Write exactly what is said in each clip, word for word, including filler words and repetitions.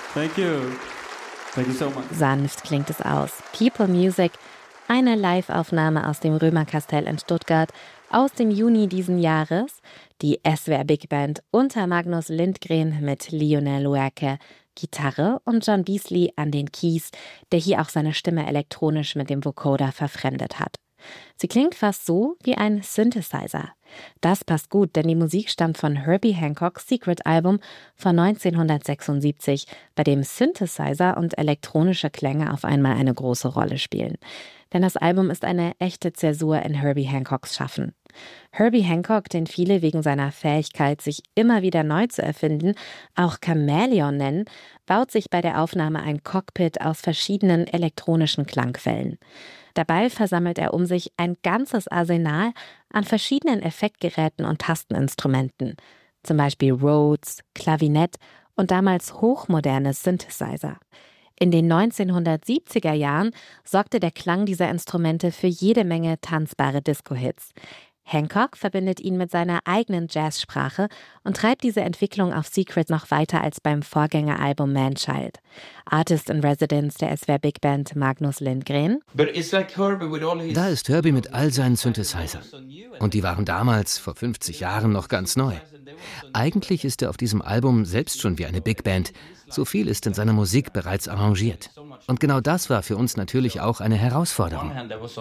Thank you. Thank you so much. Sanft klingt es aus. People Music, eine Live-Aufnahme aus dem Römerkastell in Stuttgart aus dem Juni diesen Jahres. Die S W R Big Band unter Magnus Lindgren mit Lionel Loueke Gitarre und John Beasley an den Keys, der hier auch seine Stimme elektronisch mit dem Vocoder verfremdet hat. Sie klingt fast so wie ein Synthesizer. Das passt gut, denn die Musik stammt von Herbie Hancocks Secret-Album von neunzehnhundertsechsundsiebzig, bei dem Synthesizer und elektronische Klänge auf einmal eine große Rolle spielen. Denn das Album ist eine echte Zäsur in Herbie Hancocks Schaffen. Herbie Hancock, den viele wegen seiner Fähigkeit, sich immer wieder neu zu erfinden, auch Chamäleon nennen, baut sich bei der Aufnahme ein Cockpit aus verschiedenen elektronischen Klangquellen. Dabei versammelt er um sich ein ganzes Arsenal an verschiedenen Effektgeräten und Tasteninstrumenten, zum Beispiel Rhodes, Klavinett und damals hochmoderne Synthesizer. In den neunzehnhundertsiebziger Jahren sorgte der Klang dieser Instrumente für jede Menge tanzbare Disco-Hits. Hancock verbindet ihn mit seiner eigenen Jazzsprache und treibt diese Entwicklung auf Secret noch weiter als beim Vorgängeralbum Manchild. Artist in Residence der S W R Big Band Magnus Lindgren. Da ist Herbie mit all seinen Synthesizern. Und die waren damals, vor fünfzig Jahren, noch ganz neu. Eigentlich ist er auf diesem Album selbst schon wie eine Big Band. So viel ist in seiner Musik bereits arrangiert. Und genau das war für uns natürlich auch eine Herausforderung.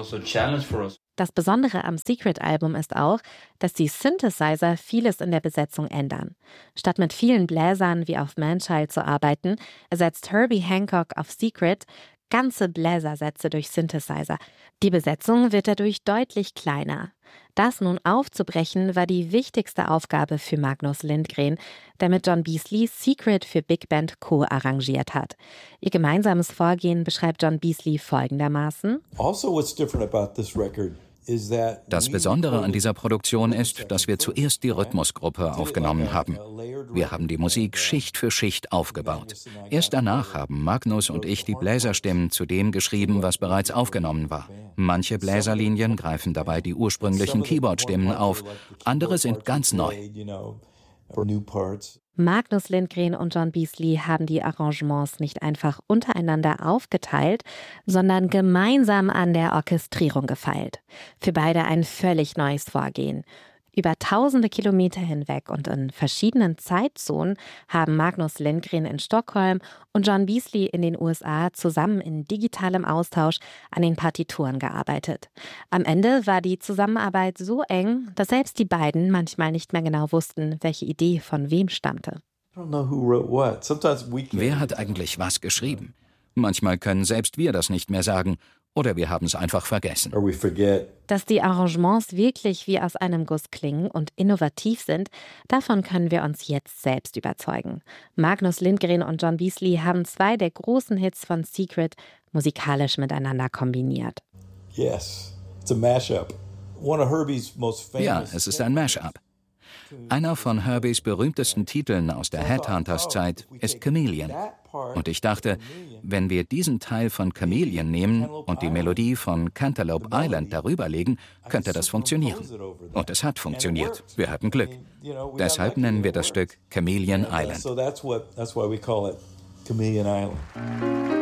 Das Besondere am Secret-Album ist auch, dass die Synthesizer vieles in der Besetzung ändern. Statt mit vielen Bläsern wie auf Manchild zu arbeiten, ersetzt Herbie Hancock auf Secret ganze Bläsersätze durch Synthesizer. Die Besetzung wird dadurch deutlich kleiner. Das nun aufzubrechen, war die wichtigste Aufgabe für Magnus Lindgren, der mit John Beasley Secret für Big Band co-arrangiert hat. Ihr gemeinsames Vorgehen beschreibt John Beasley folgendermaßen. Also, what's different about this record? Das Besondere an dieser Produktion ist, dass wir zuerst die Rhythmusgruppe aufgenommen haben. Wir haben die Musik Schicht für Schicht aufgebaut. Erst danach haben Magnus und ich die Bläserstimmen zu dem geschrieben, was bereits aufgenommen war. Manche Bläserlinien greifen dabei die ursprünglichen Keyboard-Stimmen auf, andere sind ganz neu. Magnus Lindgren und John Beasley haben die Arrangements nicht einfach untereinander aufgeteilt, sondern gemeinsam an der Orchestrierung gefeilt. Für beide ein völlig neues Vorgehen. Über tausende Kilometer hinweg und in verschiedenen Zeitzonen haben Magnus Lindgren in Stockholm und John Beasley in den U S A zusammen in digitalem Austausch an den Partituren gearbeitet. Am Ende war die Zusammenarbeit so eng, dass selbst die beiden manchmal nicht mehr genau wussten, welche Idee von wem stammte. Wer hat eigentlich was geschrieben? Manchmal können selbst wir das nicht mehr sagen. Oder wir haben es einfach vergessen. Dass die Arrangements wirklich wie aus einem Guss klingen und innovativ sind, davon können wir uns jetzt selbst überzeugen. Magnus Lindgren und John Beasley haben zwei der großen Hits von Secret musikalisch miteinander kombiniert. Ja, es ist ein Mashup. Einer von Herbies berühmtesten Titeln aus der Headhunters-Zeit ist Chameleon. Und ich dachte, wenn wir diesen Teil von Chameleon nehmen und die Melodie von Cantaloupe Island darüber legen, könnte das funktionieren. Und es hat funktioniert. Wir hatten Glück. Deshalb nennen wir das Stück Chameleon Island.